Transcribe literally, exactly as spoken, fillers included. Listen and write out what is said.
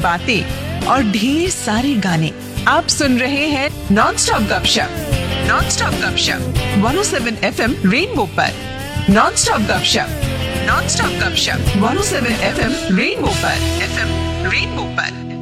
बातें और ढेर सारे गाने। आप सुन रहे हैं नॉन स्टॉप गपशप, नॉन स्टॉप गपशप one O seven F M rainbow पर। नॉन स्टॉप गपशप, नॉन स्टॉप गपशप one O seven F M rainbow पर, एफ एम रेनबो पर।